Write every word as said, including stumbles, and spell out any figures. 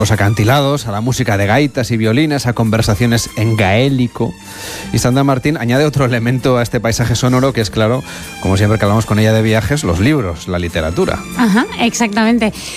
los acantilados, a la música de gaitas y violines, a conversaciones en gaélico. Y Sandra Martín añade otro elemento a este paisaje sonoro, que es, claro, como siempre que hablamos con ella de viajes, los libros, la literatura. Ajá, exactamente.